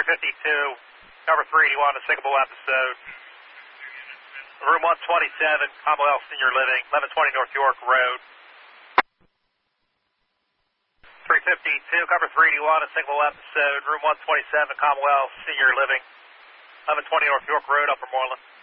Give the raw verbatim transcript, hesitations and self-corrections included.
fifty-two, cover three eighty-one, a signal episode. Room one twenty-seven, Commonwealth Senior Living, eleven twenty North York Road. three fifty-two, cover three eighty-one, a signal episode. Room one twenty-seven, Commonwealth Senior Living, eleven twenty North York Road, Upper Moreland.